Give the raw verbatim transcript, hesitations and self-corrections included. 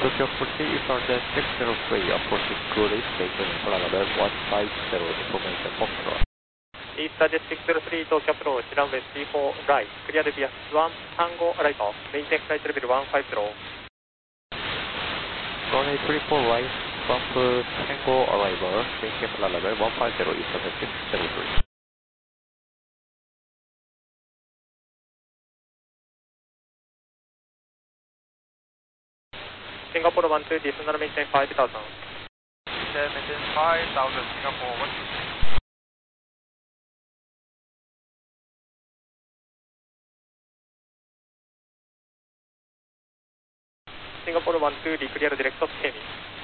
Tokyo Forty is on the six zero three, approaching Kure Station, flight level one five zero, information Foxtrot. EastJet six zero three 東京アプローチ、ランウェイスリーフォーライト、クリアデビアスワンタンゴアライト、メインテンフライトレベルワンファイブゼロ。 Runway three four right, bump Tango arrival, maintain flight level one five zero, EastJet six zero three. シンガポールワンツーディスナルメインテンファイブタウザン。 Maintain five thousand, Singapore one two. シンガポールワンツーディクリアルディレクトセミ。